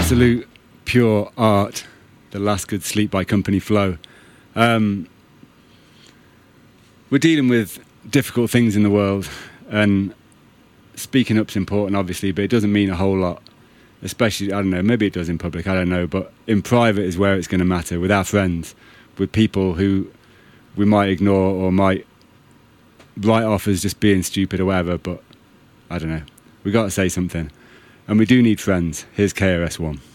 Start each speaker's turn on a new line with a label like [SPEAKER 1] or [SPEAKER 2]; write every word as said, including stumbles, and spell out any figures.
[SPEAKER 1] absolute pure art. The Last Good Sleep by Company Flow. Um, we're dealing with difficult things in the world, and speaking up's important, obviously, but it doesn't mean a whole lot. Especially, I don't know, maybe it does in public, I don't know, but in private is where it's going to matter, with our friends, with people who we might ignore or might write off as just being stupid or whatever, but I don't know. We got to say something. And we do need friends. Here's K R S One.